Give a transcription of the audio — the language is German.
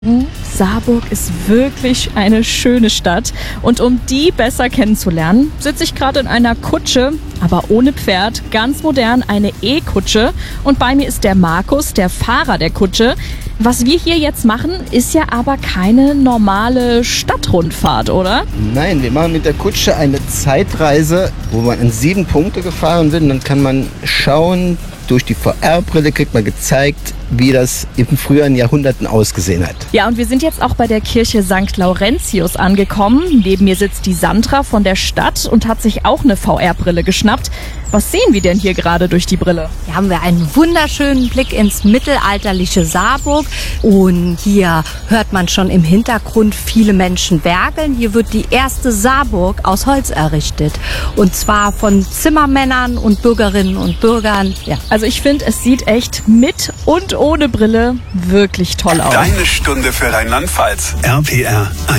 Saarburg ist wirklich eine schöne Stadt und um die besser kennenzulernen, sitze ich gerade in einer Kutsche, aber ohne Pferd, ganz modern, eine E-Kutsche und bei mir ist der Markus, der Fahrer der Kutsche. Was wir hier jetzt machen, ist ja aber keine normale Stadtrundfahrt, oder? Nein, wir machen mit der Kutsche eine Zeitreise, wo man in 7 Punkte gefahren wird und dann kann man schauen, durch die VR-Brille kriegt man gezeigt, wie das in früheren Jahrhunderten ausgesehen hat. Ja, und wir sind jetzt auch bei der Kirche St. Laurentius angekommen. Neben mir sitzt die Sandra von der Stadt und hat sich auch eine VR-Brille geschnappt. Was sehen wir denn hier gerade durch die Brille? Hier haben wir einen wunderschönen Blick ins mittelalterliche Saarburg und hier hört man schon im Hintergrund viele Menschen werkeln. Hier wird die erste Saarburg aus Holz errichtet und zwar von Zimmermännern und Bürgerinnen und Bürgern. Ja. Also ich finde, es sieht echt mit und ohne Brille wirklich toll aus. Deine Stunde für Rheinland-Pfalz. RPR 1.